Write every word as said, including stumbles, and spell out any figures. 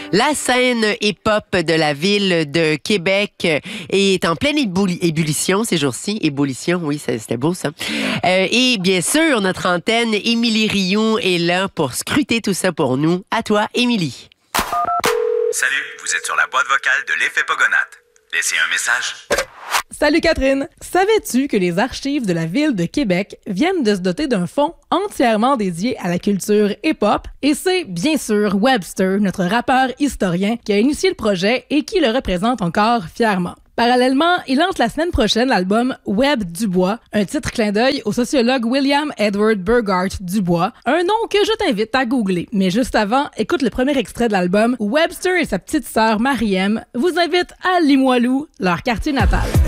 La scène hip-hop de la ville de Québec est en pleine ébulli- ébullition ces jours-ci. Ébullition, oui, ça, c'était beau ça. Euh, et bien sûr, notre antenne, Émilie Rioux, est là pour scruter tout ça pour nous. À toi, Émilie. Salut, vous êtes sur la boîte vocale de l'effet Pogonate. Laissez un message. Salut Catherine! Savais-tu que les archives de la ville de Québec viennent de se doter d'un fonds entièrement dédié à la culture hip-hop? Et c'est bien sûr Webster, notre rappeur historien, qui a initié le projet et qui le représente encore fièrement. Parallèlement, il lance la semaine prochaine l'album Web Dubois, un titre clin d'œil au sociologue William Edward Burghardt Dubois, un nom que je t'invite à googler. Mais juste avant, écoute le premier extrait de l'album où Webster et sa petite sœur Mariem vous invitent à Limoilou, leur quartier natal.